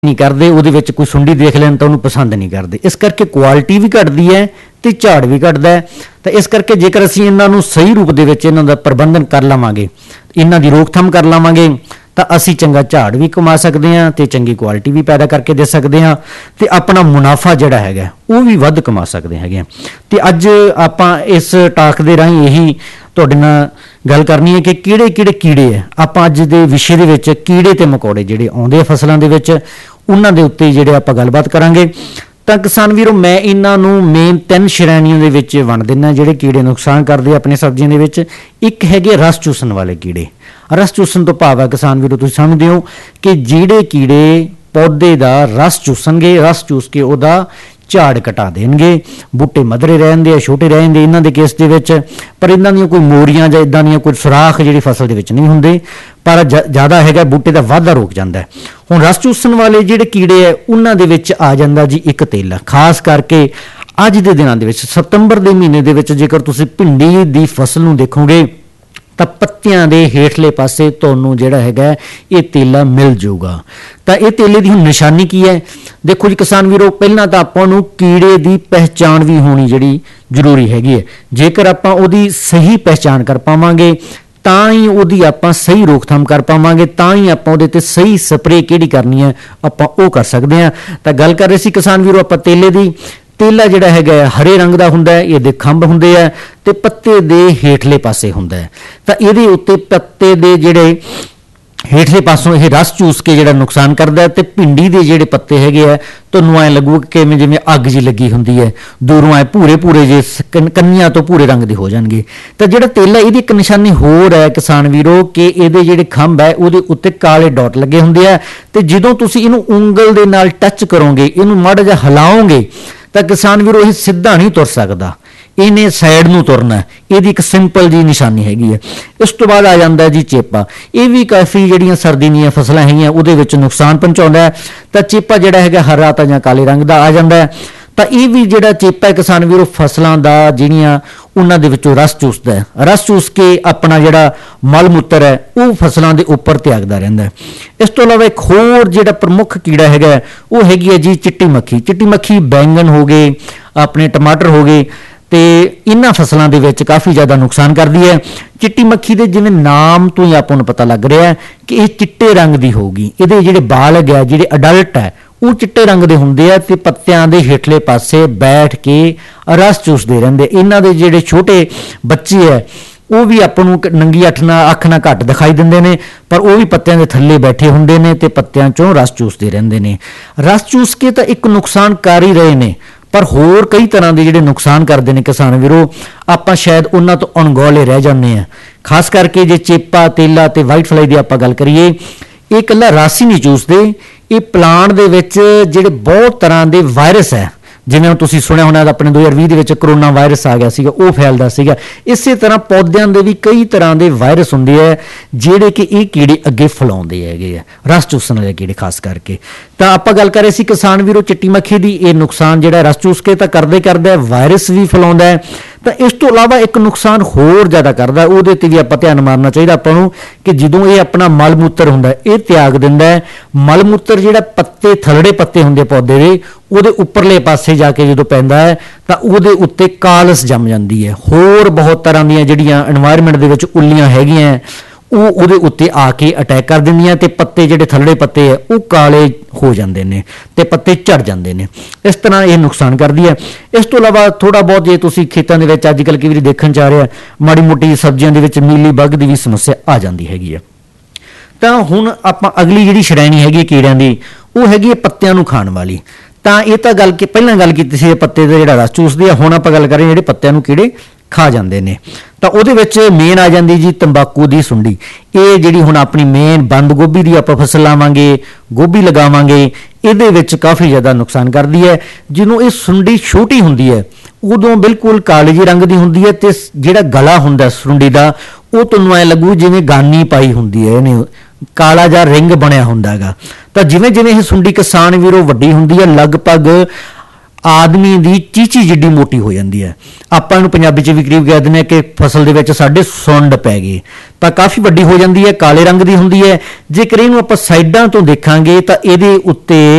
नहीं करते वो कोई सुंडी देख लैन तो उन्होंने पसंद नहीं करते। इस करके क्वालिटी भी घटती है तो झाड़ भी घटता है। तो इस करके जेकर असीं इन्हों सही रूप दे विच इन्हां दा प्रबंधन कर लवांगे, इन्हां दी रोकथाम कर लवांगे तो असीं चंगा झाड़ भी कमा सकते हैं तो चंगी क्वालिटी भी पैदा करके दे सकते हैं तो अपना मुनाफा जिहड़ा हैगा वो भी वध कमा सकते हैं। तो अज आपां इस टाक दे राहीं यही तुहाडे नाल गल करनी है कि किहड़े किहड़े कीड़े है। आपां अज दे विशे दे विच कीड़े ते मकोड़े जिहड़े आउंदे आ फसलां दे विच उन्हां दे उत्ते जिहड़े आपां गलबात करांगे। तो किसान वीरों मैं इन्हां नूं मेन 3 श्रेणियों दे विच वंड दिंदा जिहड़े कीड़े नुकसान करदे अपने सब्जियां दे विच। एक हैगे रस चूसन वाले कीड़े। रस चूसन तो भाव है किसान वीरों तुसीं समझदे हो कि जिहड़े कीड़े पौधे दा रस चूसणगे, रस चूस के उहदा झाड़ घटा देंगे, बूटे मधरे रहंदे, छोटे रहंदे इन्हां दे केस दे विच। पर इन्हां दी कोई मोरियां जां इदां दी कोई सुराख जिहड़ी फसल दे विच नहीं हुंदे, पर ज़्यादा हैगा बूटे दा वाधा रोक जांदा है। हुण रस चूसन वाले जिहड़े कीड़े है उन्हां दे विच आ जांदा जी एक तेला। खास करके अज दे दिनां दे विच सितंबर दे महीने दे विच जेकर तुसीं भिंडी दी फसल नूं देखोगे तो पत्तियां दे हेठले पासे तुहानूं जिहड़ा हैगा ये तेला मिल जाऊगा। तो ये तेले की हुण निशानी की है? देखो जी किसान वीरों, पहलां तां आपां नूं कीड़े की पहचान भी होनी जिहड़ी जरूरी हैगी है। जेकर आपां उहदी सही पहचान कर पावांगे तां ही उहदी आपां सही रोकथाम कर पावांगे, तां ही आपां उहदे ते सही स्प्रे किहड़ी करनी है आपां ओह कर सकदे हां। तां गल कर रहे सी किसान वीरों आपां तेले दी। तेला जिहड़ा हैगा हरे रंग का हुंदा है, इहदे खंभ हुंदे है ते पत्ते दे हेठले पासे हुंदा है। तां इहदे उत्ते पत्ते दे जिहड़े हेठले पासों यह रस चूस के जिहड़ा नुकसान करदा है ते भिंडी दे जिहड़े पत्ते हैगे आ तुहानूं ऐ लगूगा कि जिवें अग जी लगी हुंदी है, दूरों ऐ भूरे भूरे जे कन्नियां तो भूरे रंग दे हो जाणगे। तां जिहड़ा तेला इहदी एक निशानी होर है किसान वीरों कि इहदे जिहड़े खंभ है उहदे उत्ते काले डॉट लगे हुंदे आ ते जदों तुसीं इहनूं ਉਂਗਲ दे नाल टच करोगे, इहनूं माड़ा जिहा हिलाओगे तो किसान वीरों ये सीधा नहीं तुर सकता, इन्हें साइड नूं तुरना है। ये एक सिंपल जी निशानी हैगी है। इस तो बाद आ जाता है जी चेपा। ये भी काफ़ी जिहड़ियां सर्दी दीयां फसलां हैगियां उहदे विच नुकसान पहुंचाउंदा है। तो चेपा जिहड़ा हैगा हरा तां जां काले रंग का आ जाता है। तो ये भी जिहड़ा चेपा है किसान वीरों फसलां दा जिहड़ियां उन्हां दे विचों रस चूसदा है, रस चूस के अपना जिहड़ा मल मूत्र है वो फसलां दे उपर त्यागदा रहिंदा है। इस तो इलावा एक होर जिहड़ा प्रमुख कीड़ा हैगा वो हैगी है जी चिट्टी मक्खी। चिट्टी मक्खी बैंगन हो गए, अपने टमाटर हो गए तो इन्हां फसलों के विच काफ़ी ज़्यादा नुकसान करती है। चिट्टी मक्खी के जिवें नाम तो ही आपां नूं पता लग रहा है कि ये चिट्टे रंग की होगी। इहदे जिहड़े बालग है जिहड़े अडल्ट है वो चिट्टे रंग के होंदे आ ते पत्तियां दे हेठले पासे बैठ के रस चूसते रहंदे। इन्हां दे जिहड़े छोटे बच्चे है वो भी आपां नूं नंगी अख ना घट दिखाई दिंदे ने, पर वो भी पत्तियां दे थल्ले बैठे हुंदे ने ते पत्तियां चों रस चूसते रहंदे ने। रस चूस के तो एक नुकसान कर ही रहे ने, पर होर कई तरह के जिहड़े नुकसान करते हैं किसान वीरों आपां शायद उन्हां तो अणगौले रह जाते हैं। खास करके जे चेपा तेला ते वाइट फ्लाई की आपां गल करिए, ये कल्ला रस ही नहीं चूसते, ये प्लांट दे विच जिहड़े बहुत तरह के वायरस है, जिवें तुसीं सुनिया होना अपने 2020 दे विच कोरोना वायरस आ गया सीगा, वो फैलदा सीगा। इसे तरह पौदिਆਂ ਦੇ भी कई तरह के वायरस हुंदे है जिहड़े कि ये कीड़े अगे फैलाउंदे हैगे आ, रस चूसण वाले कीड़े खास करके। तो आपां गल कर रहे सी किसान वीरों चिट्टी मक्खी दी, ये नुकसान जिहड़ा रस चूस के तो करदे करदा वायरस भी फैलाउंदा है। तो इस तो इलावा एक नुकसान होर ज़्यादा करदा, उहदे ते भी आपां ध्यान मारना चाहिए आपां नूं कि जदों ये अपना मल मूत्र हुंदा ये त्याग दिंदा है। मल मूत्र जिहड़ा पत्ते थलड़े पत्ते हुंदे पौधे दे उहदे उपरले पासे जाके जदों पैंदा है तो उहदे उत्ते कालस जम जाती है। होर बहुत तरह दीयां जिहड़ियां एनवायरनमेंट दे विच उल्लियां हैगियां वो उहदे उत्ते आके अटैक कर दिंदियां ते पत्ते जिहड़े थलड़े पत्ते है वो काले हो जाते हैं ते पत्ते झड़ जाते हैं। इस तरह ये नुकसान करती है। इस तो इलावा थोड़ा बहुत जे तुसीं खेतां दे विच अजकल कई वारी देखण च आ रहा माड़ी मोटी सब्जियां दे विच मीली बग की भी समस्या आ जाती हैगी है। तो हुण आपां अगली जिहड़ी श्रेणी हैगी कीड़ियां दी वो हैगी पत्तियां नूं खाण वाली। तो ये तो गल की पहलां गल कीती सी पत्ते दा जिहड़ा रस चूसदे आ, हुण आपां गल कर रहे जिहड़े पत्तियां नूं कीड़े खा जाते हैं। तो उहदे विच मेन आ जाती जी तंबाकू की सुंडी। ये जिहड़ी हुण अपनी मेन बंद गोभी की आपां फसल लावांगे, गोभी लगावांगे, इहदे विच काफ़ी ज़्यादा नुकसान करती है। जिन्हों ये सुंडी छोटी हुंदी है उदों बिल्कुल काले जी रंग की हुंदी है ते जिहड़ा गला हुंदा सुंडी का वो तुहानूं ऐ लगू जिवें गानी पाई हुंदी है, इहने काला जा रिंग बनया हुंदा गा। तो जिवें जिवें ये सुंडी किसान वीरों वड्डी हुंदी है लगभग आदमी की चीची जिड्डी मोटी हो जाती है। आपां नूं पंजाबी च भी करीब कह दिंदे कि फसल दे विच साडे सुंड पै गई, तो काफ़ी वड्डी हो जाती है, काले रंग की हुंदी है। जेकर इहनूं आपां साइडां तो देखांगे तो इहदे उत्ते